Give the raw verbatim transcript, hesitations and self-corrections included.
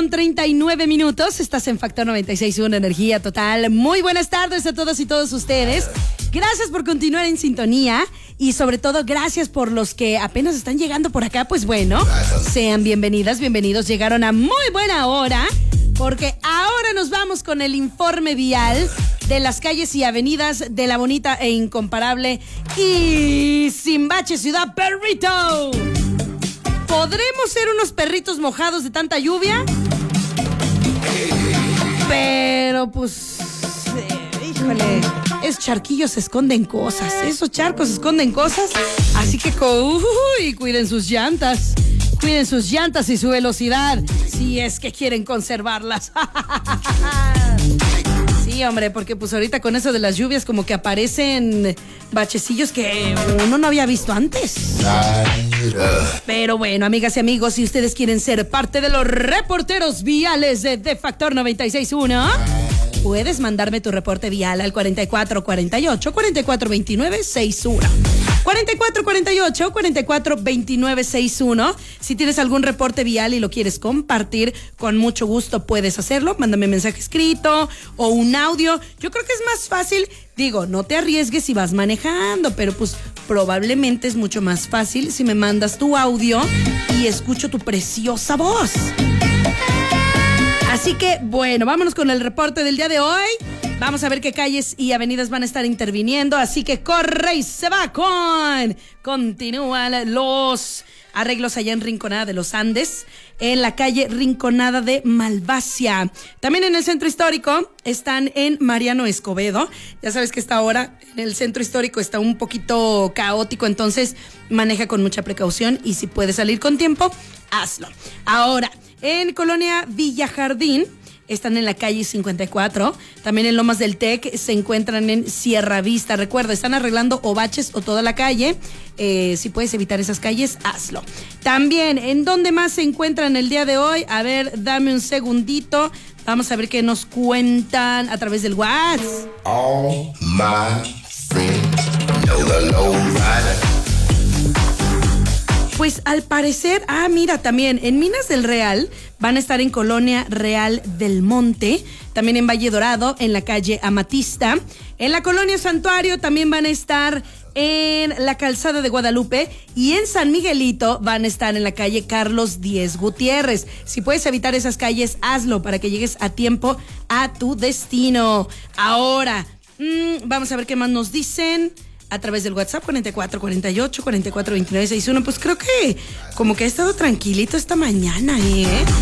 con treinta y nueve minutos. Estás en Factor noventa y seis punto uno, Energía Total. Muy buenas tardes a todos y todos ustedes. Gracias por continuar en sintonía y sobre todo gracias por los que apenas están llegando por acá. Pues bueno, sean bienvenidas, bienvenidos. Llegaron a muy buena hora porque ahora nos vamos con el informe vial de las calles y avenidas de la bonita e incomparable y sin bache ciudad Perrito. ¿Podremos ser unos perritos mojados de tanta lluvia? Pero pues, eh, híjole, esos charquillos esconden cosas, esos charcos esconden cosas, así que uy, cuiden sus llantas, cuiden sus llantas y su velocidad, si es que quieren conservarlas. Sí, hombre, porque pues ahorita con eso de las lluvias como que aparecen bachecillos que uno no había visto antes. Pero bueno, amigas y amigos, si ustedes quieren ser parte de los reporteros viales de, de Factor noventa y seis punto uno, puedes mandarme tu reporte vial al cuarenta y cuatro cuarenta y ocho, cuarenta y cuatro veintinueve sesenta y uno. cuarenta y cuatro cuarenta y ocho, cuarenta y cuatro veintinueve sesenta y uno. Si tienes algún reporte vial y lo quieres compartir, con mucho gusto puedes hacerlo. Mándame mensaje escrito o un audio. Yo creo que es más fácil, digo, no te arriesgues si vas manejando, pero pues probablemente es mucho más fácil si me mandas tu audio y escucho tu preciosa voz. Así que, bueno, vámonos con el reporte del día de hoy. Vamos a ver qué calles y avenidas van a estar interviniendo. Así que corre y se va con... Continúan los arreglos allá en Rinconada de los Andes, en la calle Rinconada de Malvasia. También en el centro histórico están en Mariano Escobedo. Ya sabes que esta hora en el centro histórico está un poquito caótico, entonces maneja con mucha precaución y si puedes salir con tiempo, hazlo. Ahora, en Colonia Villa Jardín están en la calle cincuenta y cuatro. También en Lomas del Tec se encuentran en Sierra Vista. Recuerda, están arreglando o baches o toda la calle. Eh, si puedes evitar esas calles, hazlo. También, ¿en dónde más se encuentran el día de hoy? A ver, dame un segundito. Vamos a ver qué nos cuentan a través del WhatsApp. All my friends know the low rider. Pues al parecer, ah, mira, también en Minas del Real van a estar en Colonia Real del Monte, también en Valle Dorado, en la calle Amatista. En la Colonia Santuario también van a estar en la Calzada de Guadalupe y en San Miguelito van a estar en la calle Carlos Díez Gutiérrez. Si puedes evitar esas calles, hazlo para que llegues a tiempo a tu destino. Ahora, mmm, vamos a ver qué más nos dicen a través del WhatsApp cuarenta y cuatro cuarenta y ocho, cuarenta y cuatro veintinueve sesenta y uno. Pues creo que como que ha estado tranquilito esta mañana, ¿eh?